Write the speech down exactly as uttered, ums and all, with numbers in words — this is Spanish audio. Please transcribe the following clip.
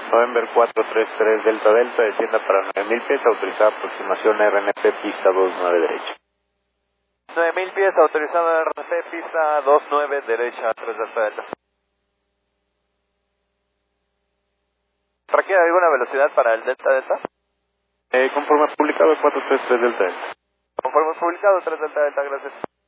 November cuatro tres tres Delta Delta, descienda para nueve mil pies, autorizada aproximación R N P, pista dos nueve derecha. nueve mil pies, autorizado R N P, pista dos nueve derecha, tres Delta Delta. ¿Requiere alguna velocidad para el Delta Delta? Eh, conforme publicado cuatro tres tres Delta Delta. Conforme publicado, tres Delta Delta, gracias.